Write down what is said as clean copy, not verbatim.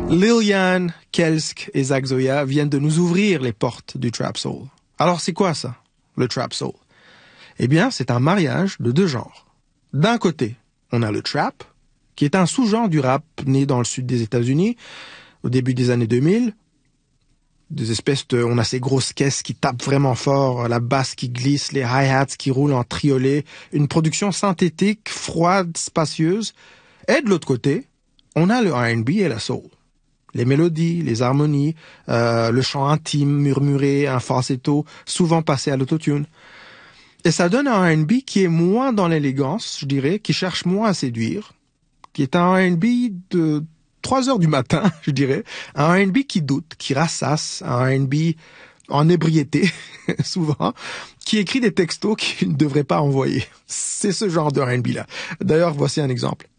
Lil Jan, Kelsk et Zach Zoya viennent de nous ouvrir les portes du Trap Soul. Alors c'est quoi ça, le Trap Soul? Eh bien, c'est un mariage de deux genres. D'un côté, on a le trap, qui est un sous-genre du rap né dans le sud des États-Unis, au début des années 2000. On a ces grosses caisses qui tapent vraiment fort, la basse qui glisse, les hi-hats qui roulent en triolet, une production synthétique, froide, spacieuse. Et de l'autre côté, on a le R&B et la soul. Les mélodies, les harmonies, le chant intime, murmuré, un falsetto, souvent passé à l'autotune. Et ça donne un R&B qui est moins dans l'élégance, je dirais, qui cherche moins à séduire, qui est un R&B de 3 heures du matin, je dirais, un R&B qui doute, qui rassasse, un R&B en ébriété, souvent, qui écrit des textos qu'il ne devrait pas envoyer. C'est ce genre de R&B-là. D'ailleurs, voici un exemple.